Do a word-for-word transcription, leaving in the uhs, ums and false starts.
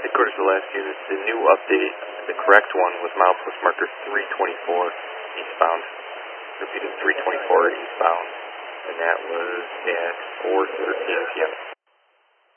Headquarters Alaska, the new update, the correct one was milepost marker three twenty-four eastbound. Repeating three twenty-four eastbound. And that was at four thirteen p m